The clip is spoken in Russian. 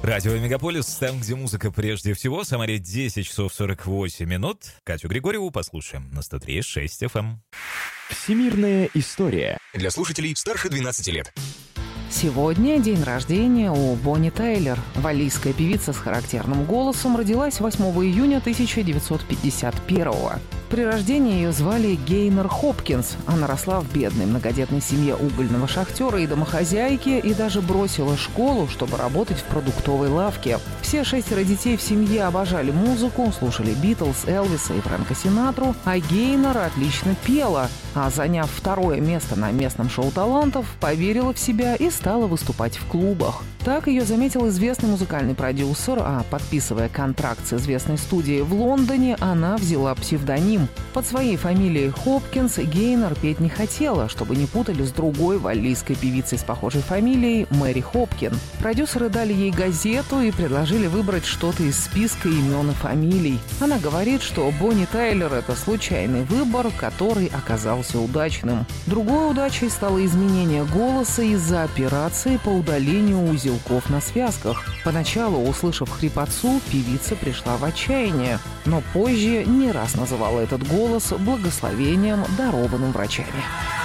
Радио Мегаполис, там, где музыка прежде всего. Самаре 10 часов 48 минут. Катю Григорьеву послушаем на 103.6 FM. Всемирная история. Для слушателей старше 12 лет. Сегодня день рождения у Бонни Тайлер. Валлийская певица с характерным голосом родилась 8 июня 1951-го. При рождении ее звали Гейнер Хопкинс. Она росла в бедной многодетной семье угольного шахтера и домохозяйки и даже бросила школу, чтобы работать в продуктовой лавке. Все 6 детей в семье обожали музыку, слушали Битлз, Элвиса и Фрэнка Синатру, а Гейнер отлично пела. А заняв 2 место на местном шоу талантов, поверила в себя и стала выступать в клубах. Так ее заметил известный музыкальный продюсер, а подписывая контракт с известной студией в Лондоне, она взяла псевдоним. Под своей фамилией Хопкинс Гейнер петь не хотела, чтобы не путали с другой валлийской певицей с похожей фамилией Мэри Хопкин. Продюсеры дали ей газету и предложили выбрать что-то из списка имен и фамилий. Она говорит, что Бонни Тайлер — это случайный выбор, который оказался удачным. Другой удачей стало изменение голоса из-за операции по удалению узелков на связках. Поначалу, услышав хрипотцу, певица пришла в отчаяние, но позже не раз называла этот голос благословением, дарованным врачами.